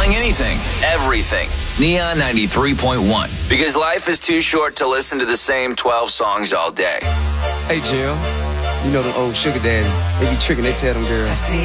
Playing anything, everything. Neon 93.1. Because life is too short to listen to the same 12 songs all day. Hey, Jill. You know them old sugar daddy. They be tricking, they tell them girls. I see